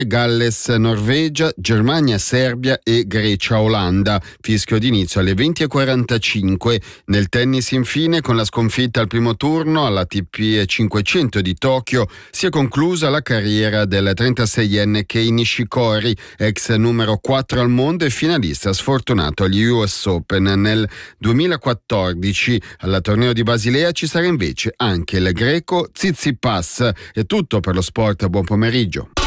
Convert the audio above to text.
Galles, Norvegia, Germania, Serbia e Grecia, Olanda. Fischio d'inizio alle 20:45. Nel tennis infine, con la sconfitta al primo turno all'ATP 500 di Tokyo, si è conclusa la carriera del 36enne Kei Nishikori, ex numero 4 al mondo e finalista sfortunato agli US Open nel 2014. Al torneo di Basilea ci sarà invece anche il greco Tsitsipas. È tutto per lo sport, buon pomeriggio.